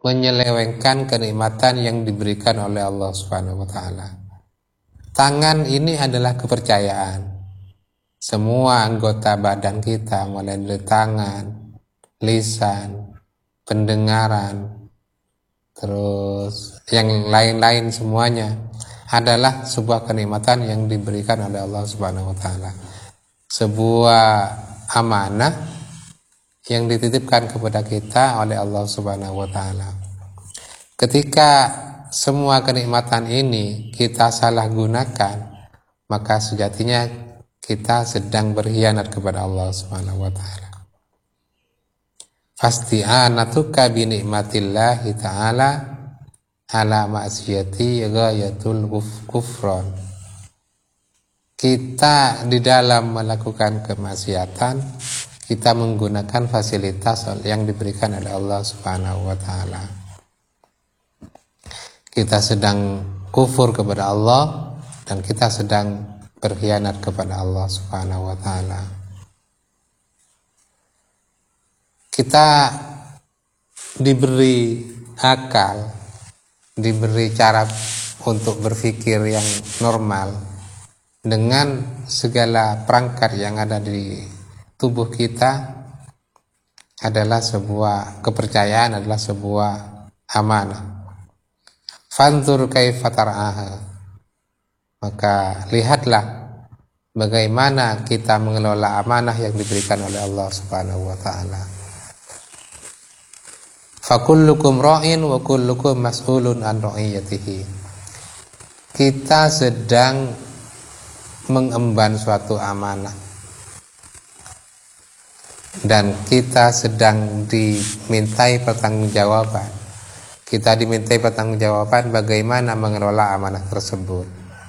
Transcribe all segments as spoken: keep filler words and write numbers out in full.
menyelewengkan kenikmatan yang diberikan oleh Allah Subhanahu wa taala. Tangan ini adalah kepercayaan. Semua anggota badan kita, mulai dari tangan, lisan, pendengaran, terus yang lain-lain semuanya adalah sebuah kenikmatan yang diberikan oleh Allah Subhanahu wa taala. Sebuah amanah yang dititipkan kepada kita oleh Allah Subhanahu wa taala. Ketika semua kenikmatan ini kita salah gunakan, maka sejatinya kita sedang berkhianat kepada Allah Subhanahu wa taala. Fasti'anatuka bi nikmatillahi ta'ala ala ma'siyati ghayatul kufron. Kita di dalam melakukan kemaksiatan, kita menggunakan fasilitas yang diberikan oleh Allah Subhanahu wa taala. Kita sedang kufur kepada Allah dan kita sedang berkhianat kepada Allah Subhanahu wa taala. Kita diberi akal, diberi cara untuk berpikir yang normal dengan segala perangkat yang ada di tubuh kita adalah sebuah kepercayaan, adalah sebuah amanah. Fanzur kaifa tar'aha. Maka lihatlah bagaimana kita mengelola amanah yang diberikan oleh Allah Subhanahu wa taala. Fakullukum ra'in wa kullukum mas'ulun an ra'iyatihi. Kita sedang mengemban suatu amanah dan kita sedang dimintai pertanggungjawaban. Kita dimintai pertanggungjawaban bagaimana mengelola amanah tersebut.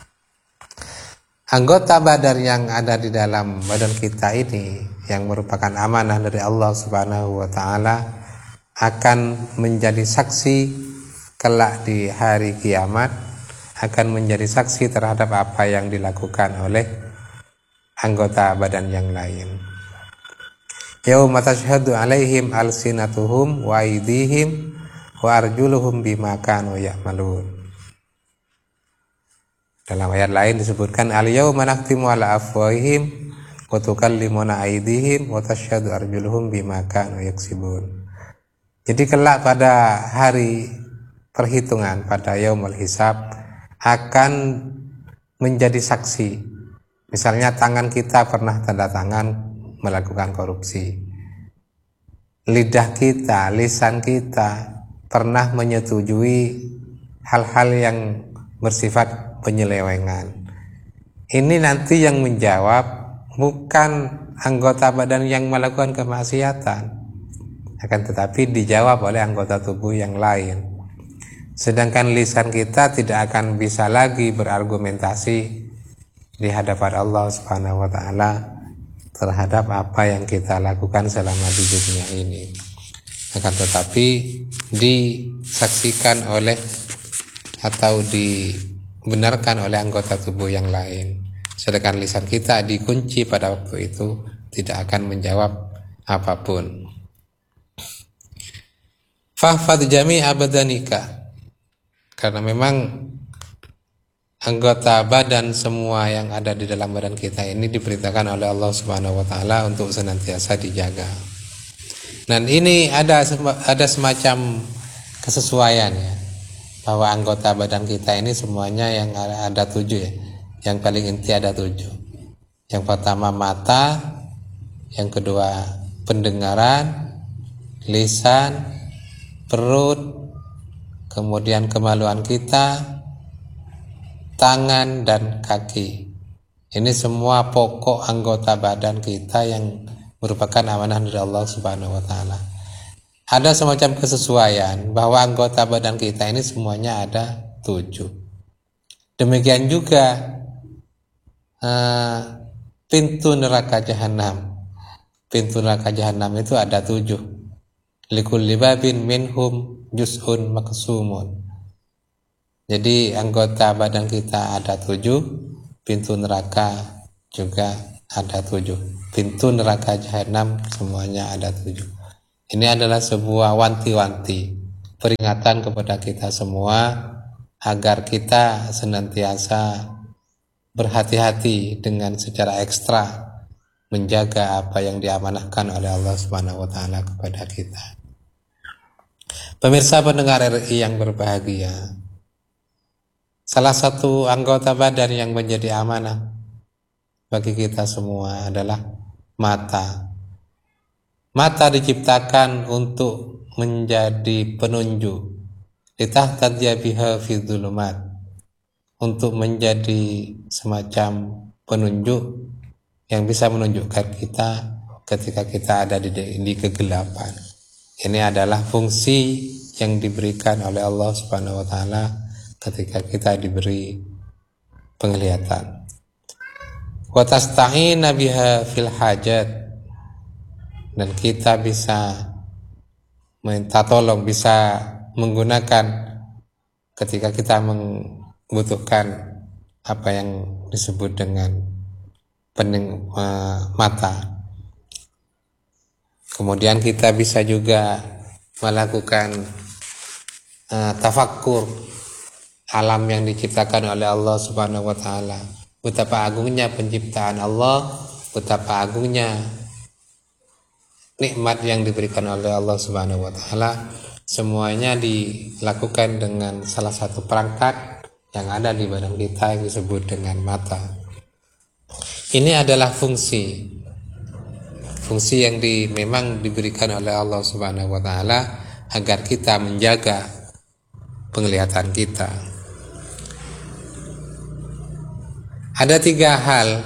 Anggota badan yang ada di dalam badan kita ini yang merupakan amanah dari Allah Subhanahu wa taala akan menjadi saksi kelak di hari kiamat, akan menjadi saksi terhadap apa yang dilakukan oleh anggota badan yang lain. Yauma tashhadu alaihim alsinatuhum wa aydihim wa arjuluhum bima kanu ya'malun. Dalam ayat lain disebutkan al-yauma nakhtimu ala afwahihim wa tukallimuna aydihim wa tashhadu arjuluhum bima kanu yaksibun. Jadi kelak pada hari perhitungan, pada yaumul hisab, akan menjadi saksi. Misalnya tangan kita pernah tanda tangan melakukan korupsi. Lidah kita, lisan kita pernah menyetujui hal-hal yang bersifat penyelewengan. Ini nanti yang menjawab bukan anggota badan yang melakukan kemaksiatan, akan tetapi dijawab oleh anggota tubuh yang lain. Sedangkan lisan kita tidak akan bisa lagi berargumentasi di hadapan Allah Subhanahu wa taala terhadap apa yang kita lakukan selama di dunia ini, akan tetapi disaksikan oleh atau dibenarkan oleh anggota tubuh yang lain. Sedangkan lisan kita dikunci pada waktu itu, tidak akan menjawab apapun. Fahfadz jami'a badanika, karena memang anggota badan semua yang ada di dalam badan kita ini diperintahkan oleh Allah Subhanahu wa taala untuk senantiasa dijaga. Dan ini ada ada semacam kesesuaian ya, bahwa anggota badan kita ini semuanya yang ada, ada tujuh ya. Yang paling inti ada tujuh. Yang pertama mata, yang kedua pendengaran, lisan, perut, kemudian kemaluan kita, tangan dan kaki. Ini semua pokok anggota badan kita yang merupakan amanah dari Allah Subhanahu wa taala. Ada semacam kesesuaian bahwa anggota badan kita ini semuanya ada tujuh. Demikian juga uh, pintu neraka jahanam. Pintu neraka jahanam itu ada tujuh. Likulli babin minhum juz'un maqsumun. Jadi anggota badan kita ada tujuh, pintu neraka juga ada tujuh. Pintu neraka jahanam semuanya ada tujuh. Ini adalah sebuah wanti-wanti peringatan kepada kita semua agar kita senantiasa berhati-hati dengan secara ekstra menjaga apa yang diamanahkan oleh Allah Subhanahu wa taala kepada kita. Pemirsa pendengar R I yang berbahagia, salah satu anggota badan yang menjadi amanah bagi kita semua adalah mata. Mata diciptakan untuk menjadi penunjuk, litahtadya biha fi dzulumat, untuk menjadi semacam penunjuk yang bisa menunjukkan kita ketika kita ada di, di kegelapan. Ini adalah fungsi yang diberikan oleh Allah Subhanahu wa taala ketika kita diberi penglihatan. Wa tasta'ina biha fil hajat, dan kita bisa minta tolong, bisa menggunakan ketika kita membutuhkan apa yang disebut dengan pening, uh, mata. Kemudian kita bisa juga melakukan uh, tafakkur alam yang diciptakan oleh Allah Subhanahu wa taala. Betapa agungnya penciptaan Allah, betapa agungnya nikmat yang diberikan oleh Allah Subhanahu wa taala. Semuanya dilakukan dengan salah satu perangkat yang ada di badan kita yang disebut dengan mata. Ini adalah fungsi fungsi yang di, memang diberikan oleh Allah Subhanahu wa taala agar kita menjaga penglihatan kita. Ada tiga hal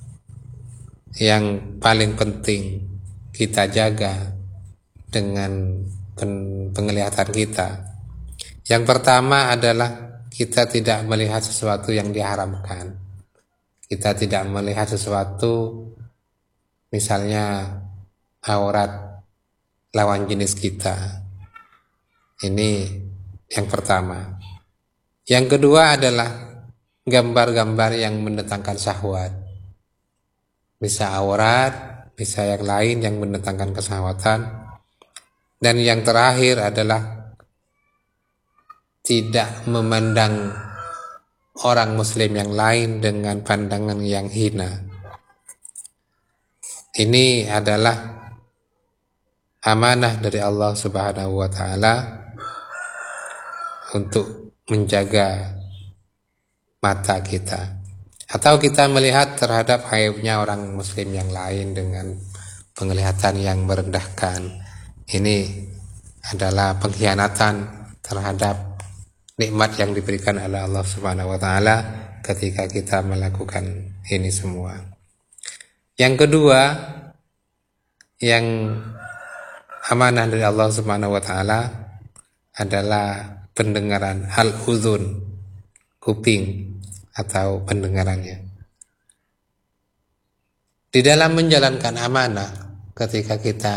yang paling penting kita jaga dengan penglihatan kita. Yang pertama adalah kita tidak melihat sesuatu yang diharamkan. Kita tidak melihat sesuatu, misalnya aurat lawan jenis kita. Ini yang pertama. Yang kedua adalah gambar-gambar yang mendatangkan syahwat, bisa aurat, bisa yang lain yang mendatangkan kesyahwatan. Dan yang terakhir adalah tidak memandang orang muslim yang lain dengan pandangan yang hina. Ini adalah amanah dari Allah Subhanahu wa taala untuk menjaga mata kita, atau kita melihat terhadap aibnya orang muslim yang lain dengan penglihatan yang merendahkan. Ini adalah pengkhianatan terhadap nikmat yang diberikan oleh Allah Subhanahu wa taala ketika kita melakukan ini semua. Yang kedua, yang amanah dari Allah Subhanahu wa taala adalah pendengaran, al-uzun, kuping atau pendengarannya. Di dalam menjalankan amanah, ketika kita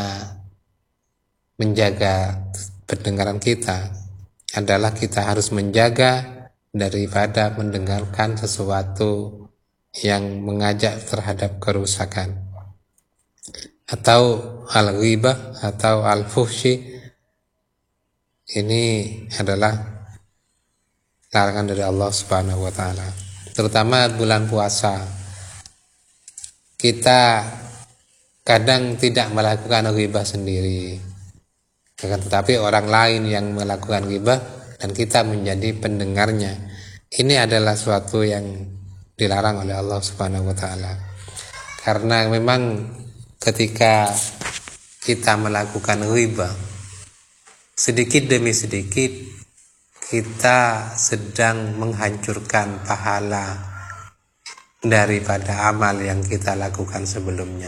menjaga pendengaran kita, adalah kita harus menjaga daripada mendengarkan sesuatu yang mengajak terhadap kerusakan, atau al-ghibah atau al-fuhshi. Ini adalah larangan dari Allah Subhanahu wa taala. Terutama bulan puasa, kita kadang tidak melakukan ghibah sendiri, tetapi orang lain yang melakukan ghibah dan kita menjadi pendengarnya. Ini adalah suatu yang dilarang oleh Allah Subhanahu wa taala. Karena memang ketika kita melakukan ghibah, sedikit demi sedikit kita sedang menghancurkan pahala daripada amal yang kita lakukan sebelumnya.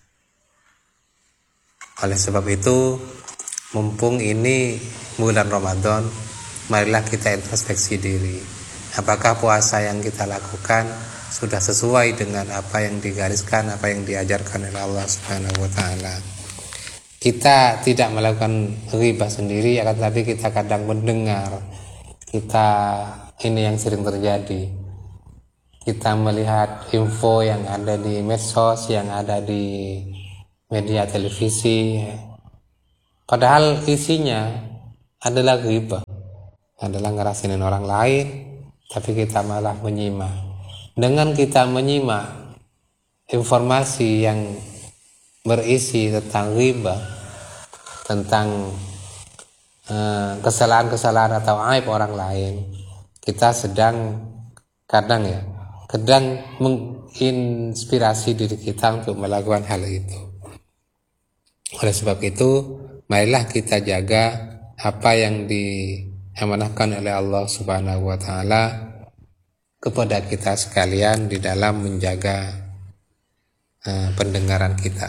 Oleh sebab itu, mumpung ini bulan Ramadan, marilah kita introspeksi diri. Apakah puasa yang kita lakukan sudah sesuai dengan apa yang digariskan, apa yang diajarkan oleh Allah Subhanahu wa taala? Kita tidak melakukan ghibah sendiri, akan tetapi kita kadang mendengar. Kita, ini yang sering terjadi, kita melihat info yang ada di medsos, yang ada di media televisi, padahal isinya adalah ghibah, adalah ngerasinin orang lain, tapi kita malah menyimak. Dengan kita menyimak informasi yang berisi tentang ghibah, tentang eh, kesalahan-kesalahan atau aib orang lain, kita sedang kadang ya, kadang menginspirasi diri kita untuk melakukan hal itu. Oleh sebab itu, marilah kita jaga apa yang diamanahkan oleh Allah Subhanahu wa taala kepada kita sekalian di dalam menjaga uh, pendengaran kita.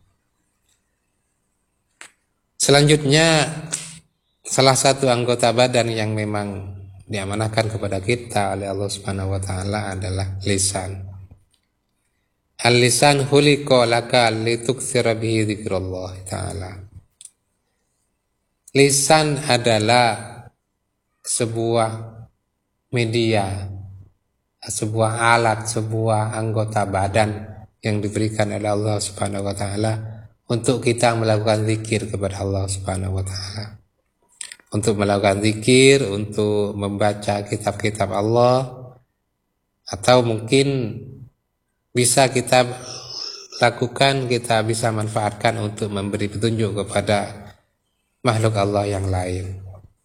Selanjutnya, salah satu anggota badan yang memang diamanahkan kepada kita oleh Allah Subhanahu wa taala adalah lisan. Al-lisan khuliqa laka lituktsira bihi dzikrullah taala. Lisan adalah sebuah media, sebuah alat, sebuah anggota badan yang diberikan oleh Allah Subhanahu wa taala untuk kita melakukan zikir kepada Allah Subhanahu wa taala. Untuk melakukan zikir, untuk membaca kitab-kitab Allah, atau mungkin bisa kita lakukan, kita bisa manfaatkan untuk memberi petunjuk kepada makhluk Allah yang lain.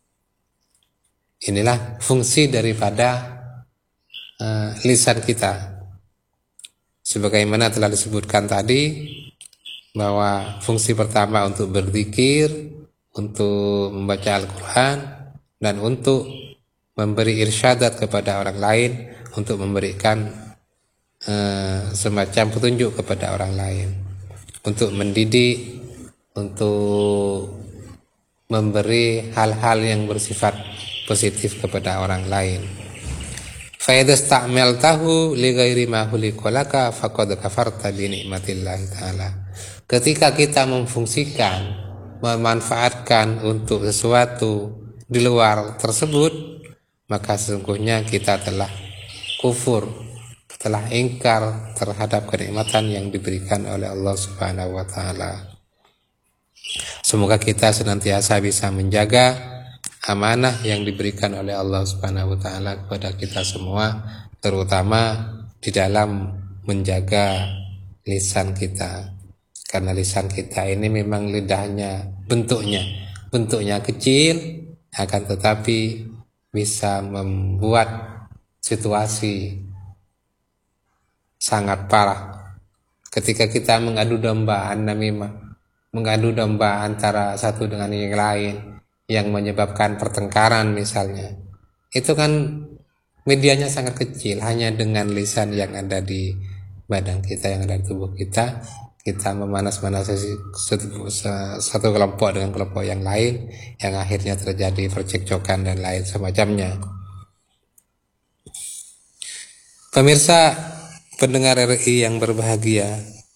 Inilah fungsi daripada uh, lisan kita. Sebagaimana telah disebutkan tadi, bahwa fungsi pertama untuk berzikir, untuk membaca Al-Quran, dan untuk memberi irsyadat kepada orang lain, untuk memberikan Uh, semacam petunjuk kepada orang lain, untuk mendidik, untuk memberi hal-hal yang bersifat positif kepada orang lain. Fa idza sta'maltahu li ghairi ma khuliqa laka faqad kafarta bi nikmatillah taala. Ketika kita memfungsikan, memanfaatkan untuk sesuatu di luar tersebut, maka sesungguhnya kita telah kufur, telah ingkar terhadap kenikmatan yang diberikan oleh Allah Subhanahu wa taala. Semoga kita senantiasa bisa menjaga amanah yang diberikan oleh Allah Subhanahu wa taala kepada kita semua, terutama di dalam menjaga lisan kita. Karena lisan kita ini memang lidahnya bentuknya bentuknya kecil, akan tetapi bisa membuat situasi sangat parah. Ketika kita mengadu domba an-namimah, mengadu domba antara satu dengan yang lain, yang menyebabkan pertengkaran misalnya, itu kan medianya sangat kecil. Hanya dengan lisan yang ada di badan kita, yang ada di tubuh kita, kita memanas-manasi satu kelompok dengan kelompok yang lain, yang akhirnya terjadi percekcokan dan lain semacamnya. Pemirsa pendengar R I yang berbahagia,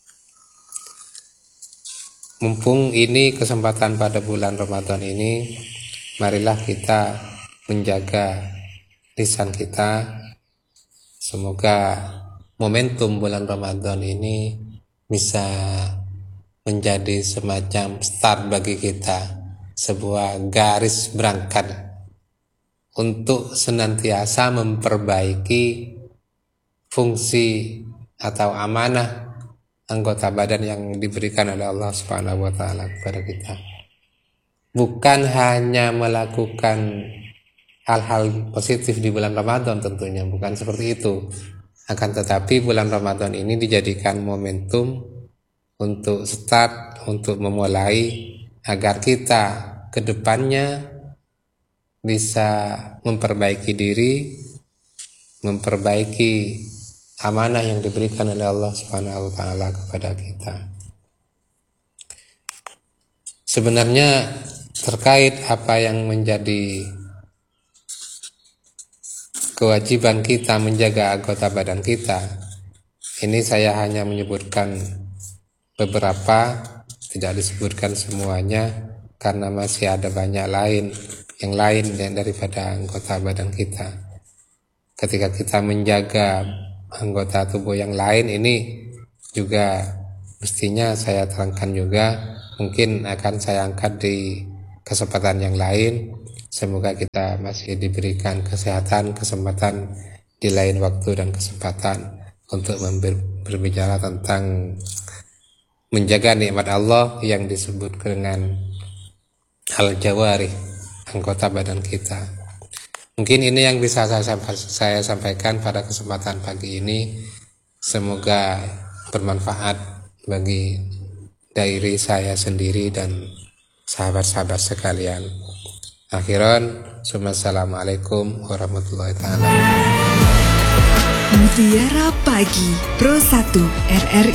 mumpung ini kesempatan pada bulan Ramadan ini, marilah kita menjaga lisan kita. Semoga momentum bulan Ramadan ini bisa menjadi semacam start bagi kita, sebuah garis berangkat untuk senantiasa memperbaiki fungsi atau amanah anggota badan yang diberikan oleh Allah Subhanahu wa taala kepada kita. Bukan hanya melakukan hal-hal positif di bulan Ramadan, tentunya bukan seperti itu. Akan tetapi bulan Ramadan ini dijadikan momentum untuk start, untuk memulai, agar kita ke depannya bisa memperbaiki diri, memperbaiki amanah yang diberikan oleh Allah Subhanahu wa taala kepada kita. Sebenarnya terkait apa yang menjadi kewajiban kita menjaga anggota badan kita, ini saya hanya menyebutkan beberapa, tidak disebutkan semuanya, karena masih ada banyak lain yang lain daripada anggota badan kita. Ketika kita menjaga anggota tubuh yang lain, ini juga mestinya saya terangkan juga, mungkin akan saya angkat di kesempatan yang lain, Semoga kita masih diberikan kesehatan, kesempatan di lain waktu dan kesempatan untuk berbicara tentang menjaga nikmat Allah yang disebut dengan al-jawarih, anggota badan kita. Mungkin ini yang bisa saya, saya sampaikan pada kesempatan pagi ini. Semoga bermanfaat bagi diri saya sendiri dan sahabat-sahabat sekalian. Akhiran, assalamualaikum warahmatullahi taala wabarakatuh. Mutiara Pagi Pro satu R R I